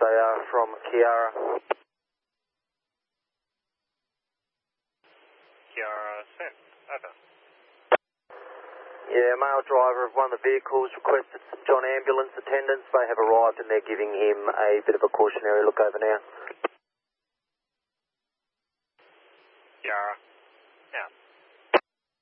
they are from Kiara. Kiara sent. Over. Yeah, male driver of one of the vehicles requested St John ambulance attendants. They have arrived and they're giving him a bit of a cautionary look over now. Kiara.